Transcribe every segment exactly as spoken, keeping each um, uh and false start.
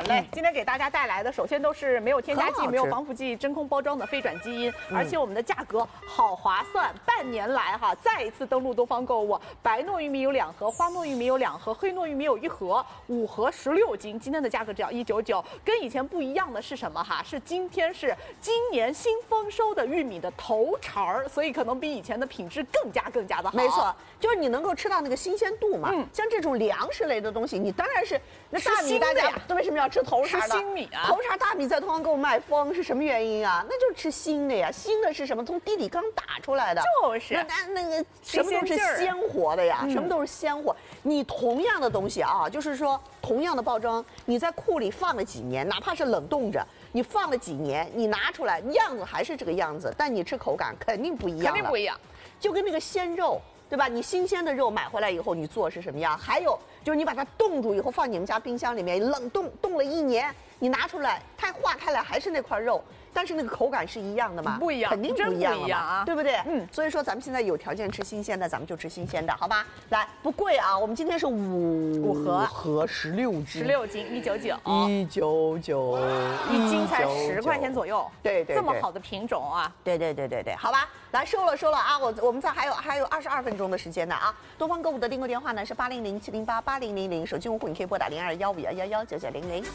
嘞，今天给大家带来的，首先都是没有添加剂、没有防腐剂、真空包装的非转基因，而且我们的价格好划算。半年来哈，再一次登录东方购物，白糯玉米有两盒，花糯玉米有两盒，黑糯玉米有一盒，五盒十六斤。今天的价格只要一九九，跟以前不一样的是什么哈？是今天是今年新丰收的玉米的头茬儿，所以可能比以前的品质更加更加的好。 没错，就是你能够吃到那个新鲜度嘛。嗯，像这种粮食类的东西，你当然是那大米，大家为什么要吃头茬的？ 新米啊， 头茬大米在东方购物卖疯是什么原因啊？那就是吃新的呀，新的是什么？从地里刚打出来的， 就是那那那个什么都是鲜活的呀，什么都是鲜活。你同样的东西啊，就是说同样的包装，你在库里放了几年，哪怕是冷冻着，你放了几年，你拿出来样子还是这个样子，但你吃口感肯定不一样， 肯定不一样， 就跟那个鲜肉。对吧？你新鲜的肉买回来以后，你做是什么样？还有就是你把它冻住以后，放你们家冰箱里面冷冻，冻了一年，你拿出来，它化开来还是那块肉，但是那个口感是一样的吗？ 不一样， 肯定不一样了嘛， 啊， 对不对？嗯，所以说咱们现在有条件吃新鲜的，咱们就吃新鲜的，好吧？来，不贵啊，我们今天是五五盒， 盒十六斤， 十六斤一九九， 一九九， 一斤才十块钱左右， 对对， 这么好的品种啊， 对对对对对，好吧，来收了收了啊，我我们在还有还有二十二分钟的时间呢啊，东方购物的订购电话呢是八零零七零八八零零零，手机用户你可以拨打零二幺五幺幺幺九九零零。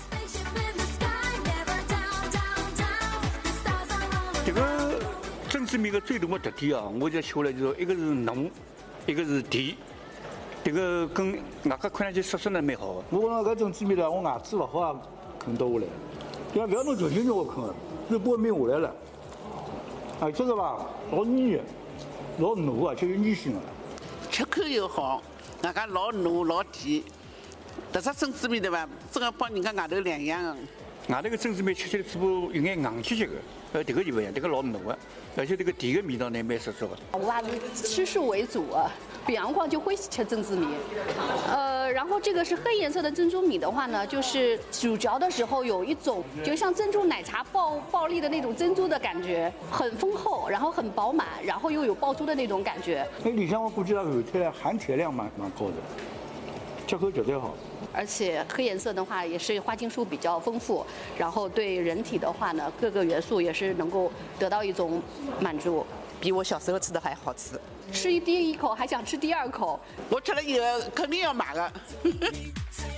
这个珍珠米的最大的特点啊，我就说了，就是一个是浓，一个是甜，这个跟外加看上去色色呢蛮好的。 我讲搿珍珠米呢，我牙齿勿好啊，啃得下来，因为不要弄全新肉啃的，就不会面下来了。啊，这个吧，老黏，老糯啊，就有粘性了。 吃口又好，外加老糯老甜。这只珍珠米对吧？这个帮人家外头两样的。 外头个珍珠米吃起来只不过有眼硬气气的，呃，这个就不一样，这个老糯的，而且这个甜的味道呢蛮十足的。 我还是吃素为主啊，比阳光就会吃珍珠米。呃，然后这个是黑颜色的珍珠米的话呢，就是煮嚼的时候有一种就像珍珠奶茶爆爆粒的那种珍珠的感觉，很丰厚，然后很饱满，然后又有爆珠的那种感觉。 那里向我估计它含铁含铁量蛮蛮高的，吃口绝对好。 而且黑颜色的话也是花青素比较丰富，然后对人体的话呢，各个元素也是能够得到一种满足。 比我小时候吃的还好吃。 吃一第一口还想吃第二口。 我吃了以后肯定要买的。